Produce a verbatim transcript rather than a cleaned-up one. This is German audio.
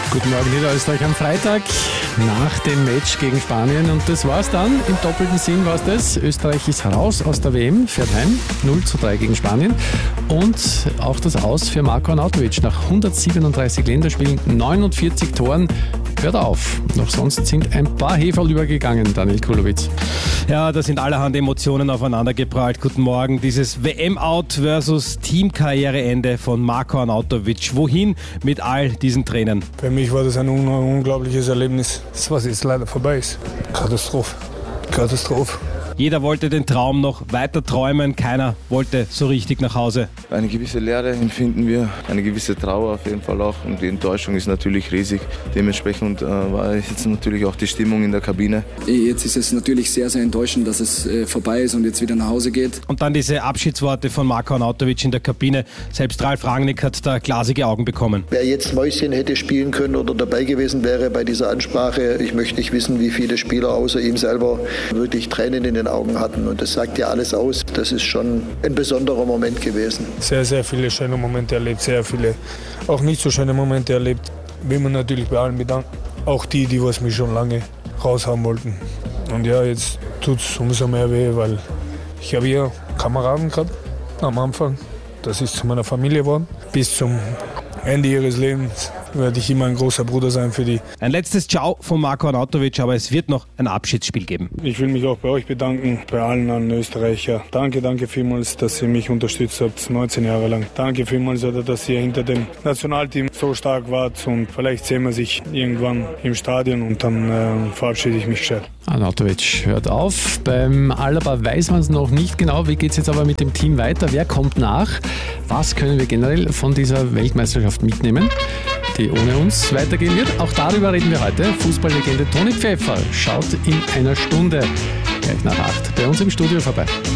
Guten Morgen Niederösterreich am Freitag nach dem Match gegen Spanien. Und das war's dann. Im doppelten Sinn war es das. Österreich ist raus aus der W M, fährt heim, null zu drei gegen Spanien. Und auch das Aus für Marko Arnautovic. Nach hundertsiebenunddreißig Länderspielen, neunundvierzig Toren, hört auf. Noch sonst sind ein paar Heferl übergegangen, Daniel Kulowitz. Ja, da sind allerhand Emotionen aufeinander geprallt. Guten Morgen. Dieses W M-Out versus Teamkarriereende von Marko Arnautovic. Wohin mit all diesen Tränen? Für mich war das ein un- unglaubliches Erlebnis. Das, was jetzt leider vorbei ist. Katastrophe. Katastrophe. Jeder wollte den Traum noch weiter träumen. Keiner wollte so richtig nach Hause. Eine gewisse Leere empfinden wir, eine gewisse Trauer auf jeden Fall auch. Und die Enttäuschung ist natürlich riesig. Dementsprechend äh, war jetzt natürlich auch die Stimmung in der Kabine. Jetzt ist es natürlich sehr, sehr enttäuschend, dass es äh, vorbei ist und jetzt wieder nach Hause geht. Und dann diese Abschiedsworte von Marko Arnautovic in der Kabine. Selbst Ralf Rangnick hat da glasige Augen bekommen. Wer jetzt Mäuschen hätte spielen können oder dabei gewesen wäre bei dieser Ansprache, ich möchte nicht wissen, wie viele Spieler außer ihm selber wirklich Tränen in den Augen hatten. Und das sagt ja alles aus. Das ist schon ein besonderer Moment gewesen. Sehr, sehr viele schöne Momente erlebt, sehr viele auch nicht so schöne Momente erlebt. Will man natürlich bei allen bedanken. Auch die, die was mich schon lange raushaben wollten. Und ja, jetzt tut es umso mehr weh, weil ich habe hier Kameraden gehabt am Anfang. Das ist zu meiner Familie geworden. Bis zum Ende ihres Lebens werde ich immer ein großer Bruder sein für die. Ein letztes Ciao von Marko Arnautovic, aber es wird noch ein Abschiedsspiel geben. Ich will mich auch bei euch bedanken, bei allen an Österreicher. Danke, danke vielmals, dass ihr mich unterstützt habt, neunzehn Jahre lang. Danke vielmals, oder, dass ihr hinter dem Nationalteam so stark wart. Und vielleicht sehen wir sich irgendwann im Stadion und dann äh, verabschiede ich mich schnell. Arnautovic hört auf. Beim Alaba weiß man es noch nicht genau. Wie geht es jetzt aber mit dem Team weiter? Wer kommt nach? Was können wir generell von dieser Weltmeisterschaft mitnehmen, die ohne uns weitergehen wird? Auch darüber reden wir heute. Fußballlegende Toni Pfeffer schaut in einer Stunde gleich nach acht bei uns im Studio vorbei.